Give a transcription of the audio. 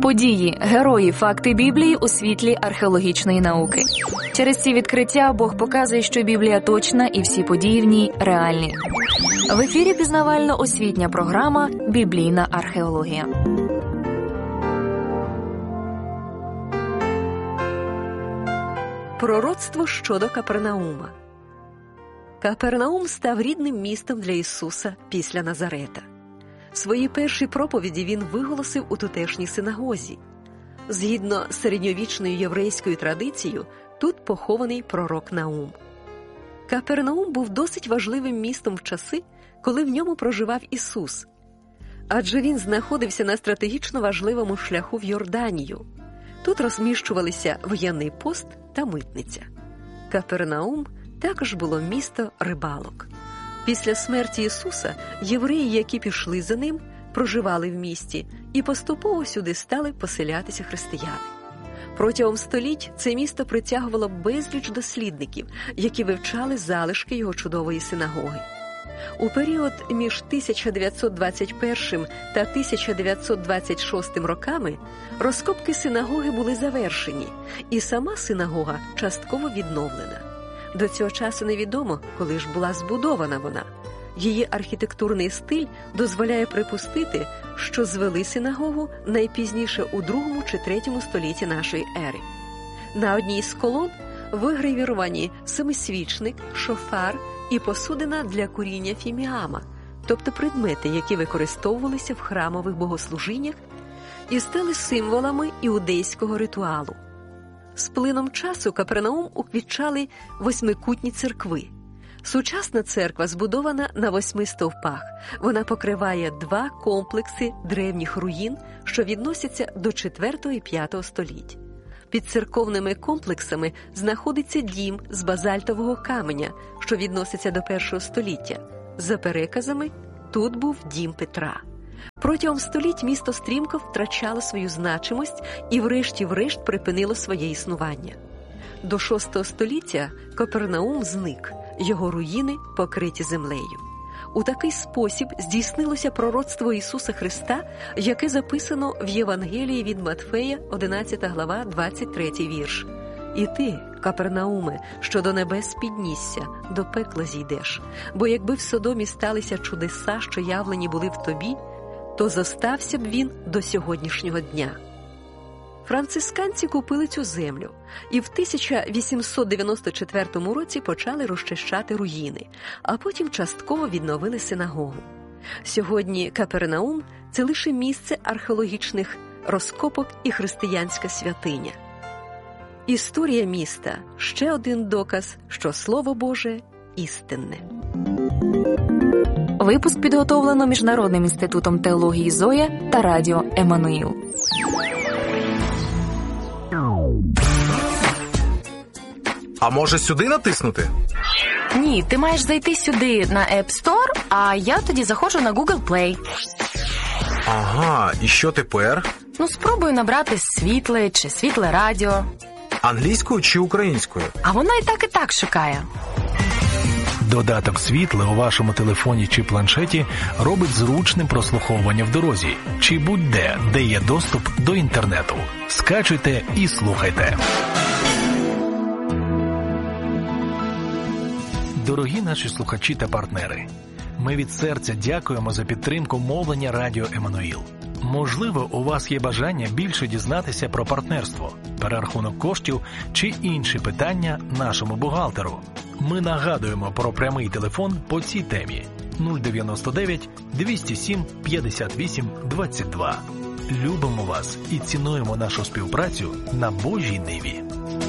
Події, герої, факти Біблії у світлі археологічної науки. Через ці відкриття Бог показує, що Біблія точна і всі події в ній реальні. В ефірі пізнавально-освітня програма «Біблійна археологія». Пророцтво щодо Капернаума. Капернаум став рідним містом для Ісуса після Назарета. Свої перші проповіді він виголосив у тутешній синагозі. Згідно з середньовічною єврейською традицією, тут похований пророк Наум. Капернаум був досить важливим містом в часи, коли в ньому проживав Ісус. Адже він знаходився на стратегічно важливому шляху в Йорданію. Тут розміщувалися воєнний пост та митниця. Капернаум також було місто рибалок. Після смерті Ісуса євреї, які пішли за ним, проживали в місті, і поступово сюди стали поселятися християни. Протягом століть це місто притягувало безліч дослідників, які вивчали залишки його чудової синагоги. У період між 1921 та 1926 роками розкопки синагоги були завершені, і сама синагога частково відновлена. До цього часу невідомо, коли ж була збудована вона. Її архітектурний стиль дозволяє припустити, що звели синагогу найпізніше у 2 чи 3 столітті нашої ери. На одній з колон вигравіровані семисвічник, шофар і посудина для куріння фіміама, тобто предмети, які використовувалися в храмових богослужіннях і стали символами іудейського ритуалу. З плином часу Капернаум уквітчали восьмикутні церкви. Сучасна церква збудована на 8 стовпах. Вона покриває 2 комплекси древніх руїн, що відносяться до 4 і 5 століть. Під церковними комплексами знаходиться дім з базальтового каменя, що відноситься до 1 століття. За переказами, тут був дім Петра. Протягом століть місто стрімко втрачало свою значимость і врешті-решт припинило своє існування. До 6 століття Капернаум зник, його руїни покриті землею. У такий спосіб здійснилося пророцтво Ісуса Христа, яке записано в Євангелії від Матфея, 11 глава, 23 вірш. «І ти, Капернауме, що до небес піднісся, до пекла зійдеш. Бо якби в Содомі сталися чудеса, що явлені були в тобі, то зостався б він до сьогоднішнього дня». Францисканці купили цю землю і в 1894 році почали розчищати руїни, а потім частково відновили синагогу. Сьогодні Капернаум – це лише місце археологічних розкопок і християнська святиня. Історія міста – ще один доказ, що Слово Боже істинне. Випуск підготовлено Міжнародним інститутом теології Зоя та радіо Еммануїл. А може сюди натиснути? Ні, ти маєш зайти сюди на App Store, а я тоді заходжу на Google Play. Ага, і що тепер? Спробую набрати світле чи світле радіо. Англійською чи українською? А вона і так шукає. Додаток «Світле» у вашому телефоні чи планшеті робить зручним прослуховування в дорозі чи будь-де, де є доступ до інтернету. Скачуйте і слухайте. Дорогі наші слухачі та партнери, ми від серця дякуємо за підтримку мовлення радіо Еммануїл. Можливо, у вас є бажання більше дізнатися про партнерство, перерахунок коштів чи інші питання нашому бухгалтеру. Ми нагадуємо про прямий телефон по цій темі 099 207 58 22. Любимо вас і цінуємо нашу співпрацю на Божій ниві.